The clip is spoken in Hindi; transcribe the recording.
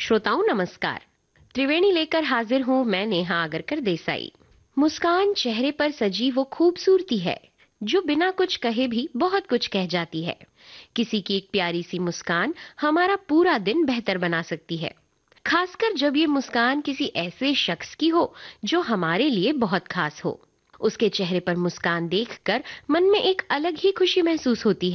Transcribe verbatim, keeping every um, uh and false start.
श्रोताओं नमस्कार। त्रिवेणी लेकर हाजिर हूँ मैं नेहा आगरकर देसाई। मुस्कान चेहरे पर सजी वो खूबसूरती है जो बिना कुछ कहे भी बहुत कुछ कह जाती है। किसी की एक प्यारी सी मुस्कान हमारा पूरा दिन बेहतर बना सकती है, खासकर जब ये मुस्कान किसी ऐसे शख्स की हो जो हमारे लिए बहुत खास हो। उसके चेहरे पर मुस्कान देखकर मन में एक अलग ही खुशी महसूस होती है।